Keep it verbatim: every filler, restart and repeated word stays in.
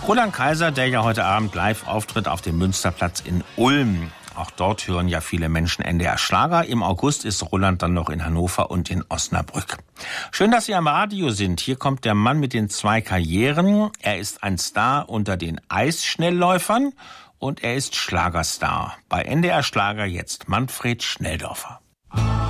Roland Kaiser, der ja heute Abend live auftritt auf dem Münsterplatz in Ulm. Auch dort hören ja viele Menschen N D R Schlager. Im August ist Roland dann noch in Hannover und in Osnabrück. Schön, dass Sie am Radio sind. Hier kommt der Mann mit den zwei Karrieren. Er ist ein Star unter den Eisschnellläufern und er ist Schlagerstar. Bei N D R Schlager jetzt Manfred Schnelldorfer.